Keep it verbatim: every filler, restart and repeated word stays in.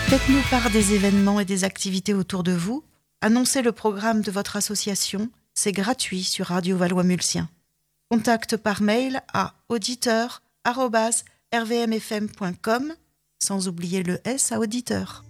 Faites-nous part des événements et des activités autour de vous. Annoncez le programme de votre association. C'est gratuit sur Radio Valois-Mulsien. Contact par mail à auditeur arobase r v m f m point com, sans oublier le S à auditeur.